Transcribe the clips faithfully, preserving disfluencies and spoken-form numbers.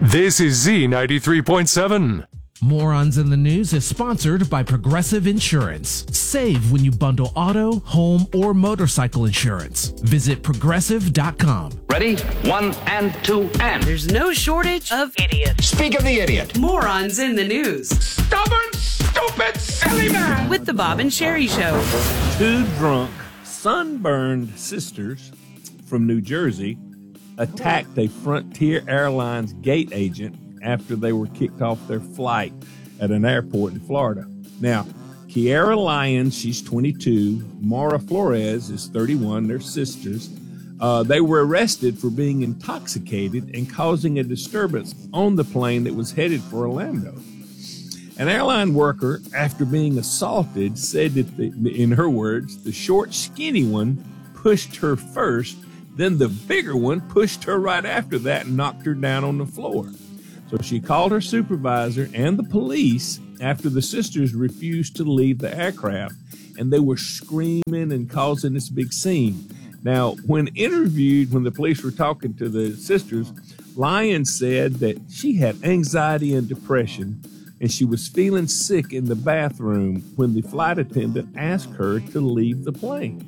This is Z ninety-three point seven. Morons in the News is sponsored by Progressive Insurance. Save when you bundle auto, home, or motorcycle insurance. Visit progressive dot com. Ready? One and two and. There's no shortage of idiots. Speak of the idiot. Morons in the News. Stubborn, stupid, silly man. With the Bob and Sherry Show. Two drunk, sunburned sisters from New Jersey attacked a Frontier Airlines gate agent after they were kicked off their flight at an airport in Florida. Now, Kiara Lyons, she's twenty-two. Mara Flores is thirty-one. They're sisters. Uh, they were arrested for being intoxicated and causing a disturbance on the plane that was headed for Orlando. An airline worker, after being assaulted, said that, the, in her words, the short, skinny one pushed her first, then the bigger one pushed her right after that and knocked her down on the floor. So she called her supervisor and the police after the sisters refused to leave the aircraft, and they were screaming and causing this big scene. Now, when interviewed, when the police were talking to the sisters, Lyons said that she had anxiety and depression, and she was feeling sick in the bathroom when the flight attendant asked her to leave the plane.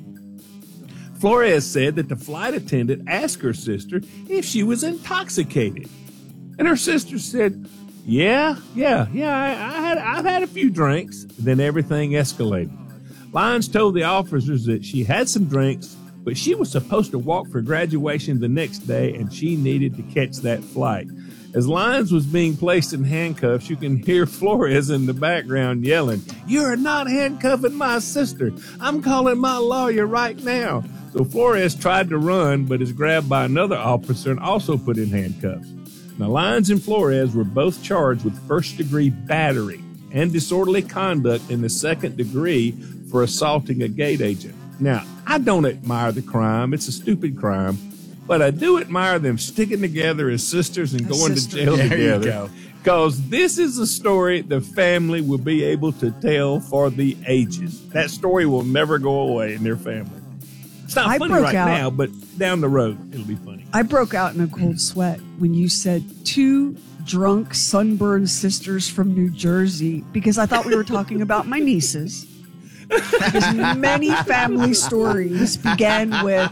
Flores said that the flight attendant asked her sister if she was intoxicated. And her sister said, yeah, yeah, yeah, I, I had, I've had a few drinks. Then everything escalated. Lyons told the officers that she had some drinks, but she was supposed to walk for graduation the next day, and she needed to catch that flight. As Lyons was being placed in handcuffs, you can hear Flores in the background yelling, "You're not handcuffing my sister. I'm calling my lawyer right now." So Flores tried to run, but is grabbed by another officer and also put in handcuffs. Now, Lyons and Flores were both charged with first-degree battery and disorderly conduct in the second degree for assaulting a gate agent. Now, I don't admire the crime. It's a stupid crime. But I do admire them sticking together as sisters and going to jail there together. Because this is a story the family will be able to tell for the ages. That story will never go away in their family. It's not I funny broke right out. now, but down the road, it'll be funny. I broke out in a cold sweat when you said two drunk, sunburned sisters from New Jersey, because I thought we were talking about my nieces. Because many family stories began with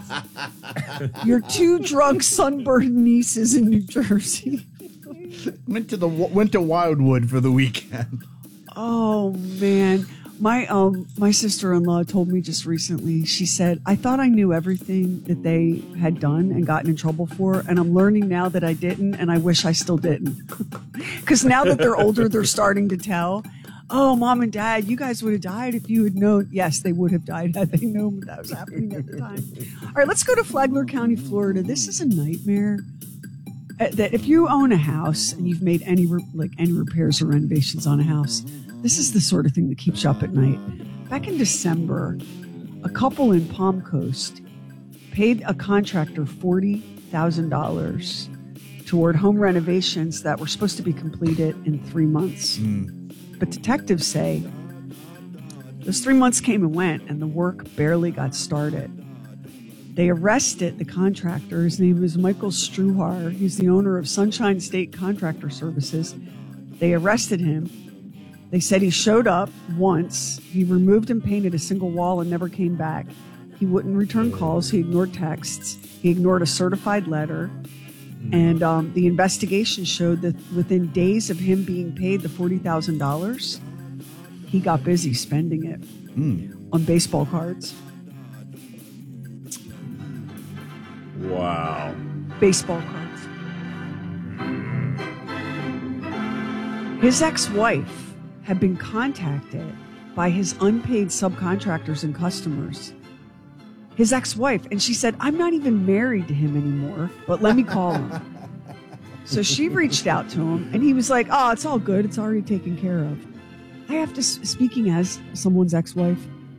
your two drunk, sunburned nieces in New Jersey. Went to the went to Wildwood for the weekend. Oh man. My um my sister-in-law told me just recently, she said, I thought I knew everything that they had done and gotten in trouble for, and I'm learning now that I didn't, and I wish I still didn't. Because now that they're older, they're starting to tell, oh, Mom and Dad, you guys would have died if you had known. Yes, they would have died had they known that was happening at the time. All right, let's go to Flagler County, Florida. This is a nightmare. Uh, that if you own a house and you've made any re- like any repairs or renovations on a house, this is the sort of thing that keeps you up at night. Back in December, a couple in Palm Coast paid a contractor forty thousand dollars toward home renovations that were supposed to be completed in three months. Mm. But detectives say those three months came and went, and the work barely got started. They arrested the contractor. His name is Michael Struhar. He's the owner of Sunshine State Contractor Services. They arrested him. They said he showed up once. He removed and painted a single wall and never came back. He wouldn't return calls. He ignored texts. He ignored a certified letter. And um, the investigation showed that within days of him being paid the forty thousand dollars, he got busy spending it mm. on baseball cards. Wow. Baseball cards. His ex-wife had been contacted by his unpaid subcontractors and customers. His ex-wife, and she said, I'm not even married to him anymore, but let me call him. So she reached out to him, and he was like, oh, it's all good. It's already taken care of. I have to, speaking as someone's ex-wife,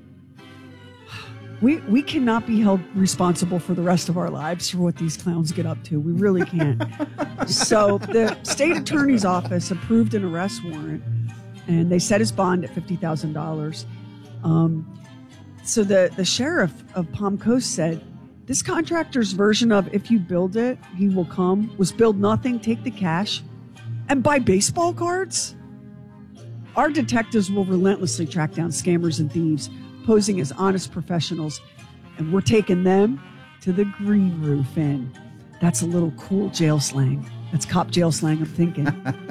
we we cannot be held responsible for the rest of our lives for what these clowns get up to. We really can't. So the state attorney's office approved an arrest warrant, and they set his bond at fifty thousand dollars. Um, so the, the sheriff of Palm Coast said, this contractor's version of if you build it, he will come, was build nothing, take the cash, and buy baseball cards? Our detectives will relentlessly track down scammers and thieves posing as honest professionals, and we're taking them to the Green Roof Inn. That's a little cool jail slang. That's cop jail slang, I'm thinking.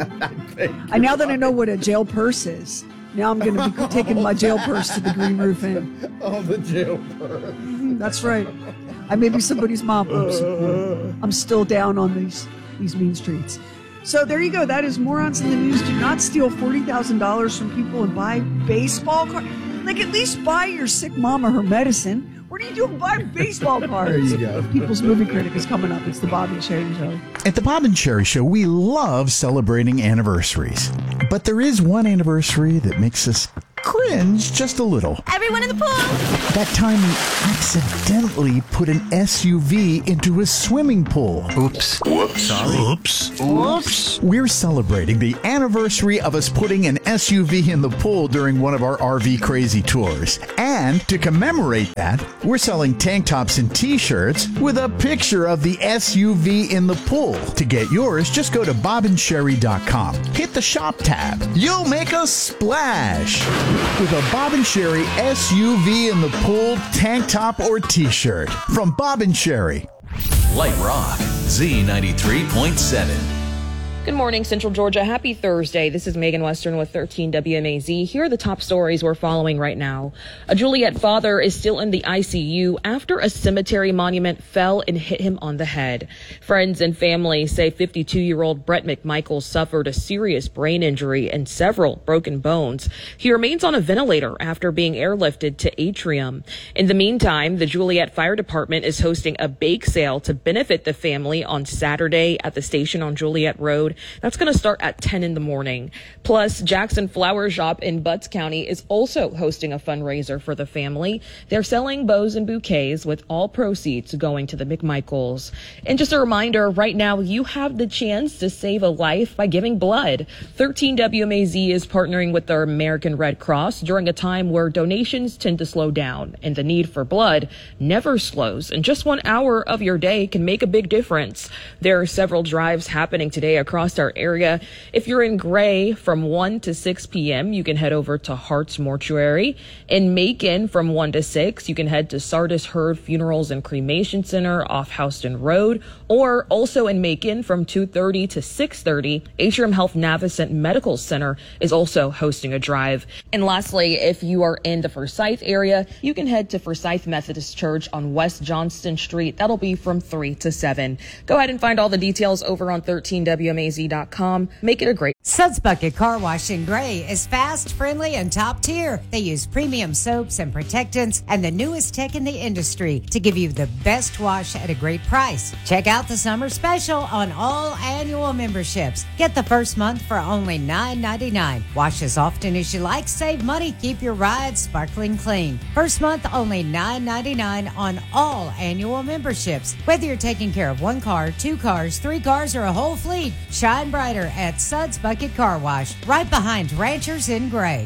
And now that I know what a jail purse is, now I'm going to be taking my jail purse to the Green Roof Inn. Oh, the jail purse. Mm, that's right. I may be somebody's mom. Oops. I'm still down on these, these mean streets. So there you go. That is Morons in the News. Do not steal forty thousand dollars from people and buy baseball cards. Like, at least buy your sick mama her medicine. What are you doing? Buy baseball cards. There you go. People's Movie Critic is coming up. It's the Bob and Sherry Show. At the Bob and Sherry Show, we love celebrating anniversaries. But there is one anniversary that makes us cringe just a little. Everyone in the pool! That time we accidentally put an S U V into a swimming pool. Oops. Whoops. Sorry. Oops. Oops. We're celebrating the anniversary of us putting an S U V in the pool during one of our R V crazy tours. And to commemorate that, we're selling tank tops and t-shirts with a picture of the S U V in the pool. To get yours, just go to bob and sherry dot com. Hit the shop tab. You'll make a splash with a Bob and Sherry S U V in the pool tank top or t-shirt. From Bob and Sherry. Light Rock, Z ninety-three point seven. Good morning, Central Georgia. Happy Thursday. This is Megan Western with thirteen W M A Z. Here are the top stories we're following right now. A Juliet father is still in the I C U after a cemetery monument fell and hit him on the head. Friends and family say fifty-two-year-old Brett McMichael suffered a serious brain injury and several broken bones. He remains on a ventilator after being airlifted to Atrium. In the meantime, the Juliet Fire Department is hosting a bake sale to benefit the family on Saturday at the station on Juliet Road. That's going to start at ten in the morning. Plus, Jackson Flower Shop in Butts County is also hosting a fundraiser for the family. They're selling bows and bouquets with all proceeds going to the McMichaels. And just a reminder, right now you have the chance to save a life by giving blood. thirteen W M A Z is partnering with the American Red Cross during a time where donations tend to slow down and the need for blood never slows. And just one hour of your day can make a big difference. There are several drives happening today across our area. If you're in Gray from one to six p.m., you can head over to Hart's Mortuary. In Macon from one to six, you can head to Sardis Hurd Funerals and Cremation Center off Houston Road. Or also in Macon from two thirty to six thirty, Atrium Health Navicent Medical Center is also hosting a drive. And lastly, if you are in the Forsyth area, you can head to Forsyth Methodist Church on West Johnston Street. That'll be from three to seven. Go ahead and find all the details over on thirteen W M A Z dot com. Make it a great Suds Bucket Car Wash in Gray is fast, friendly, and top tier. They use premium soaps and protectants and the newest tech in the industry to give you the best wash at a great price. Check out the summer special on all annual memberships. Get the first month for only nine ninety-nine. Wash as often as you like, save money, keep your ride sparkling clean. First month only nine ninety-nine on all annual memberships. Whether you're taking care of one car, two cars, three cars, or a whole fleet, shine brighter at Suds Bucket Car Wash, right behind Ranchers in Gray.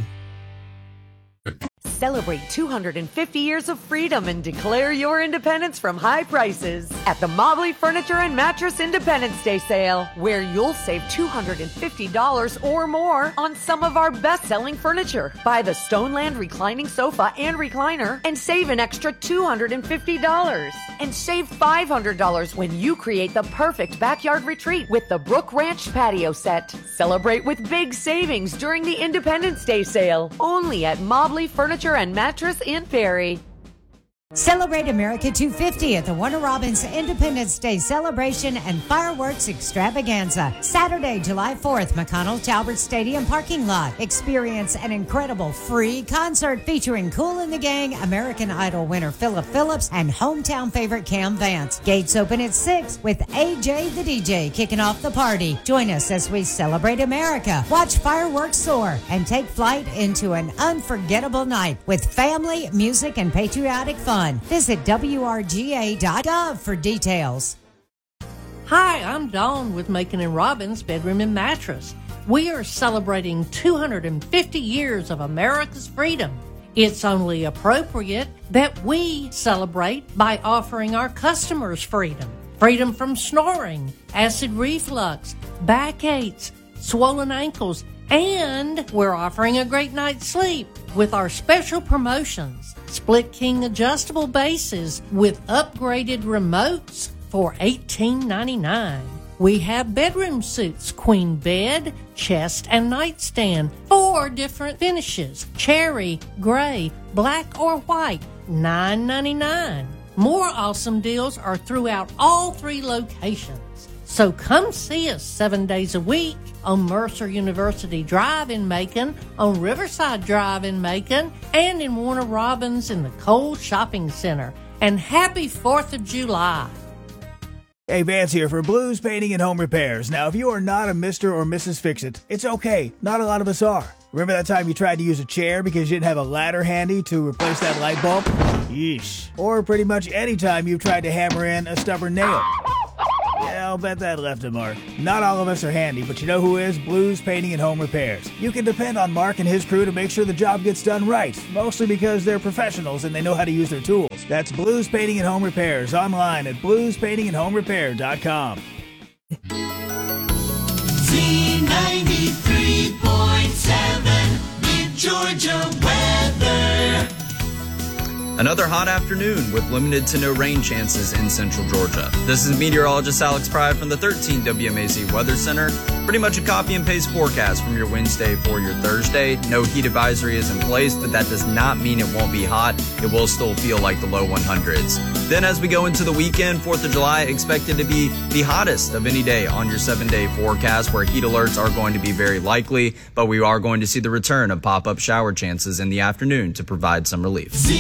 Celebrate two hundred fifty years of freedom and declare your independence from high prices at the Mobley Furniture and Mattress Independence Day sale, where you'll save two hundred fifty dollars or more on some of our best-selling furniture. Buy the Stoneland reclining sofa and recliner and save an extra two hundred fifty dollars. And save five hundred dollars when you create the perfect backyard retreat with the Brook Ranch patio set. Celebrate with big savings during the Independence Day sale, only at Mobley Furniture and Mattress in Perry. Celebrate America two fifty at the Warner Robins Independence Day Celebration and Fireworks Extravaganza. Saturday, July fourth, McConnell Talbert Stadium parking lot. Experience an incredible free concert featuring Kool and the Gang, American Idol winner Philip Phillips, and hometown favorite Cam Vance. Gates open at six with A J the D J kicking off the party. Join us as we celebrate America, watch fireworks soar, and take flight into an unforgettable night with family, music, and patriotic fun. Visit W R G A dot gov for details. Hi, I'm Dawn with Macon and Robbins Bedroom and Mattress. We are celebrating two hundred fifty years of America's freedom. It's only appropriate that we celebrate by offering our customers freedom. Freedom from snoring, acid reflux, backaches, swollen ankles, and we're offering a great night's sleep with our special promotions. Split King adjustable bases with upgraded remotes for eighteen ninety-nine. We have bedroom suits, queen bed, chest, and nightstand, four different finishes, cherry, gray, black, or white, nine ninety-nine. More awesome deals are throughout all three locations. So come see us seven days a week on Mercer University Drive in Macon, on Riverside Drive in Macon, and in Warner Robins in the Kohl's Shopping Center. And happy fourth of July. Hey, Vance here for Blues Painting and Home Repairs. Now, if you are not a Mister or Missus Fix-It, it's okay. Not a lot of us are. Remember that time you tried to use a chair because you didn't have a ladder handy to replace that light bulb? Yeesh. Or pretty much any time you've tried to hammer in a stubborn nail. Yeah, I'll bet that left a mark. Not all of us are handy, but you know who is? Blues Painting and Home Repairs. You can depend on Mark and his crew to make sure the job gets done right, mostly because they're professionals and they know how to use their tools. That's Blues Painting and Home Repairs, online at blues painting and home repair dot com. Z ninety-three point seven, Mid-Georgia weather. Another hot afternoon with limited to no rain chances in central Georgia. This is meteorologist Alex Pride from the thirteen W M A Z Weather Center. Pretty much a copy and paste forecast from your Wednesday for your Thursday. No heat advisory is in place, but that does not mean it won't be hot. It will still feel like the low one hundreds. Then as we go into the weekend, fourth of July expected to be the hottest of any day on your seven-day forecast, where heat alerts are going to be very likely, but we are going to see the return of pop-up shower chances in the afternoon to provide some relief.